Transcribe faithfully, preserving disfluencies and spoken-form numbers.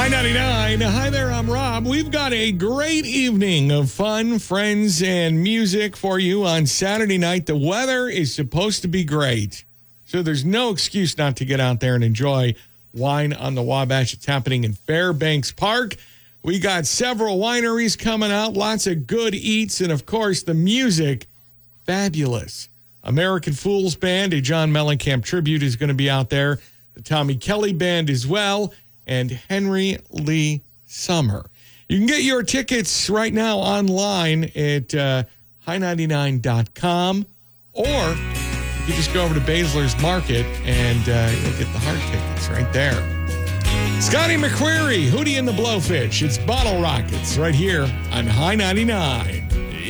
High ninety-nine. Hi there, I'm Rob. We've got a great evening of fun, friends, and music for you on Saturday night. The weather is supposed to be great, so there's no excuse not to get out there and enjoy Wine on the Wabash. It's happening in Fairbanks Park. We got several wineries coming out, lots of good eats, and, of course, the music, fabulous. American Fools Band, a John Mellencamp tribute, is going to be out there. The Tommy Kelly Band as well, and Henry Lee Summer. You can get your tickets right now online at uh, high ninety-nine dot com, or you just go over to Baszler's Market and uh, you'll get the hard tickets right there. Scotty McQuarrie, Hootie and the Blowfish. It's Bottle Rockets right here on High ninety-nine.